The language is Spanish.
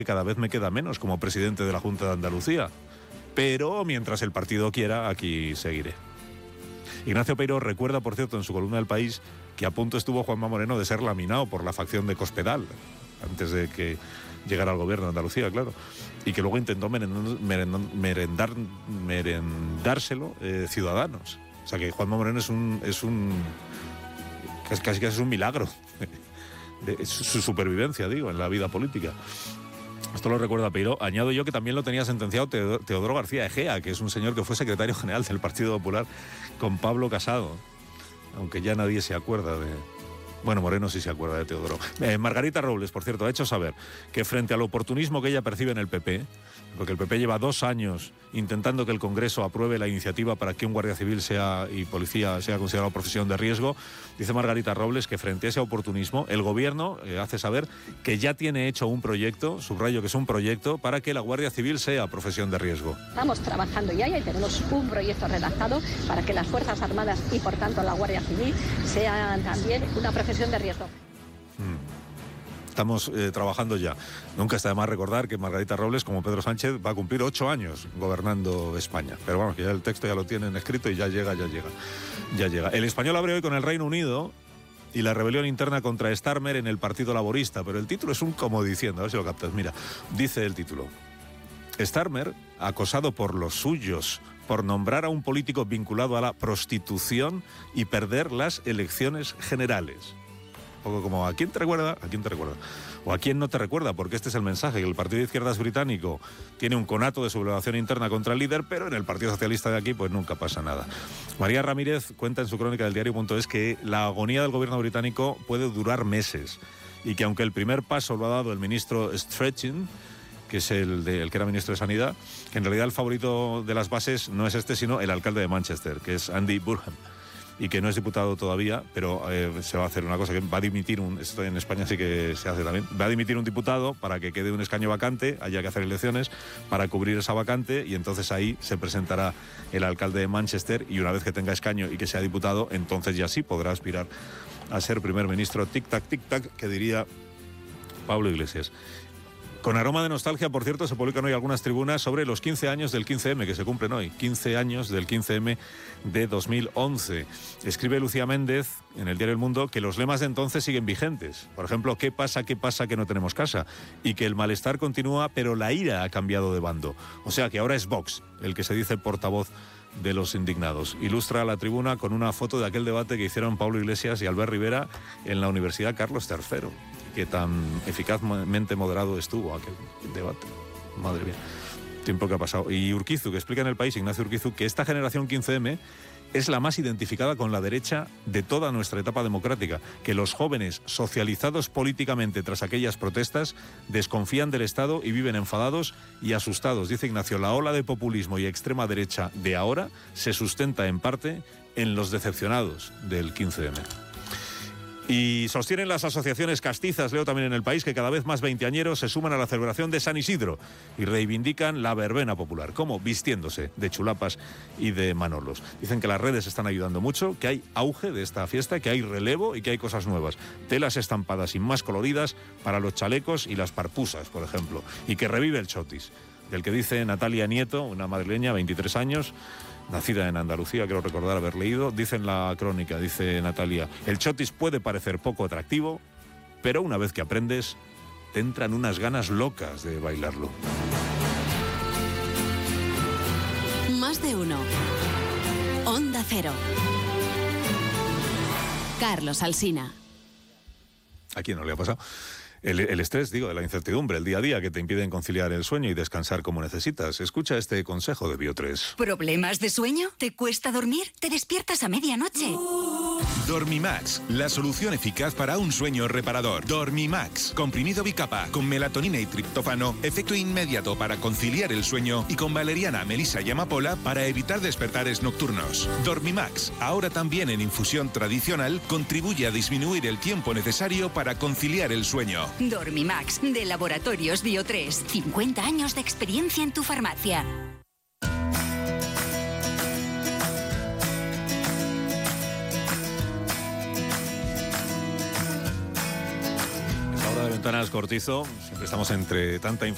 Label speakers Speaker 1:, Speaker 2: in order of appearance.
Speaker 1: cada vez me queda menos como presidente de la Junta de Andalucía. Pero mientras el partido quiera, aquí seguiré. Ignacio Peiró recuerda, por cierto, en su columna del País, que a punto estuvo Juanma Moreno de ser laminado por la facción de Cospedal, antes de que llegara al gobierno de Andalucía, claro, y que luego intentó merendárselo Ciudadanos. O sea que Juanma Moreno es casi es un milagro de su supervivencia, digo, en la vida política. Esto lo recuerda Peiró. Añado yo que también lo tenía sentenciado Teodoro García Egea, que es un señor que fue secretario general del Partido Popular con Pablo Casado, aunque ya nadie se acuerda de... Bueno, Moreno sí se acuerda de Teodoro. Margarita Robles, por cierto, ha hecho saber que frente al oportunismo que ella percibe en el PP, porque el PP lleva 2 años intentando que el Congreso apruebe la iniciativa para que un guardia civil y policía sea considerado profesión de riesgo, dice Margarita Robles que frente a ese oportunismo el Gobierno hace saber que ya tiene hecho un proyecto, subrayo que es un proyecto, para que la Guardia Civil sea profesión de riesgo.
Speaker 2: Estamos trabajando ya y tenemos un proyecto redactado para que las Fuerzas Armadas y por tanto la Guardia Civil sean también una profesión de riesgo.
Speaker 1: Estamos trabajando ya. Nunca está de más recordar que Margarita Robles, como Pedro Sánchez, va a cumplir 8 años gobernando España. Pero vamos, que ya el texto ya lo tienen escrito y ya llega. El Español abre hoy con el Reino Unido y la rebelión interna contra Starmer en el Partido Laborista. Pero el título es un como diciendo, a ver si lo captas. Mira, dice el título: Starmer, acosado por los suyos por nombrar a un político vinculado a la prostitución y perder las elecciones generales. Un poco como, ¿a quién te recuerda? ¿A quién te recuerda? O ¿a quién no te recuerda? Porque este es el mensaje, que el Partido de Izquierdas británico tiene un conato de sublevación interna contra el líder, pero en el Partido Socialista de aquí pues nunca pasa nada. María Ramírez cuenta en su crónica del diario.es que la agonía del gobierno británico puede durar meses y que aunque el primer paso lo ha dado el ministro Stretching, que es el que era ministro de Sanidad, que en realidad el favorito de las bases no es este, sino el alcalde de Manchester, que es Andy Burnham, y que no es diputado todavía, pero se va a hacer una cosa, que va a dimitir esto en España sí que se hace también, va a dimitir un diputado para que quede un escaño vacante, haya que hacer elecciones para cubrir esa vacante, y entonces ahí se presentará el alcalde de Manchester, y una vez que tenga escaño y que sea diputado, entonces ya sí podrá aspirar a ser primer ministro. Tic-tac, que diría Pablo Iglesias. Con aroma de nostalgia, por cierto, se publican hoy algunas tribunas sobre los 15 años del 15M, que se cumplen hoy. 15 años del 15M de 2011. Escribe Lucía Méndez en el diario El Mundo que los lemas de entonces siguen vigentes. Por ejemplo, ¿qué pasa que no tenemos casa? Y que el malestar continúa, pero la ira ha cambiado de bando. O sea que ahora es Vox el que se dice portavoz de los indignados. Ilustra la tribuna con una foto de aquel debate que hicieron Pablo Iglesias y Albert Rivera en la Universidad Carlos III. Que tan eficazmente moderado estuvo aquel debate. Madre mía, tiempo que ha pasado. Y Urquizu, que explica en El País, Ignacio Urquizu, que esta generación 15M es la más identificada con la derecha de toda nuestra etapa democrática, que los jóvenes socializados políticamente tras aquellas protestas desconfían del Estado y viven enfadados y asustados. Dice Ignacio, la ola de populismo y extrema derecha de ahora se sustenta en parte en los decepcionados del 15M. Y sostienen las asociaciones castizas, leo también en El País, que cada vez más veinteañeros se suman a la celebración de San Isidro y reivindican la verbena popular, como vistiéndose de chulapas y de manolos. Dicen que las redes están ayudando mucho, que hay auge de esta fiesta, que hay relevo y que hay cosas nuevas. Telas estampadas y más coloridas para los chalecos y las parpusas, por ejemplo. Y que revive el chotis, del que dice Natalia Nieto, una madrileña, 23 años, nacida en Andalucía, quiero recordar haber leído, dice en la crónica, dice Natalia, el chotis puede parecer poco atractivo, pero una vez que aprendes, te entran unas ganas locas de bailarlo.
Speaker 3: Más de uno. Onda Cero. Carlos Alsina.
Speaker 1: ¿A quién no le ha pasado? El estrés, digo, de la incertidumbre, el día a día que te impiden conciliar el sueño y descansar como necesitas. Escucha este consejo de Bio3.
Speaker 4: ¿Problemas de sueño? ¿Te cuesta dormir? ¿Te despiertas a medianoche?
Speaker 5: Dormimax, la solución eficaz para un sueño reparador. Dormimax, comprimido bicapa, con melatonina y triptófano, efecto inmediato para conciliar el sueño, y con valeriana, melisa y amapola para evitar despertares nocturnos. Dormimax, ahora también en infusión tradicional, contribuye a disminuir el tiempo necesario para conciliar el sueño.
Speaker 4: Dormimax, de Laboratorios Bio3. 50 años de experiencia en tu farmacia.
Speaker 1: Es la hora de Ventanas Cortizo. Siempre estamos entre tanta información.